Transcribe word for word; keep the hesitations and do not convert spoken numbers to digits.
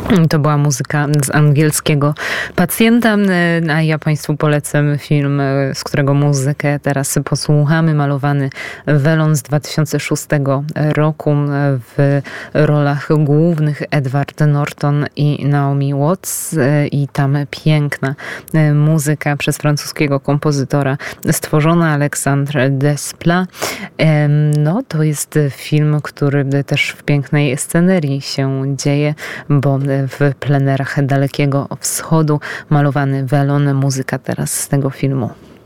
To była muzyka z angielskiego Pacjenta, a ja Państwu polecam film, z którego muzykę teraz posłuchamy. Malowany welon z dwa tysiące szóstego roku. W rolach głównych Edward Norton i Naomi Watts, i tam piękna muzyka przez francuskiego kompozytora stworzona, Alexandre Desplat. No, to jest film, który też w pięknej scenerii się dzieje, bo w plenerach Dalekiego Wschodu malowany welon, muzyka teraz z tego filmu.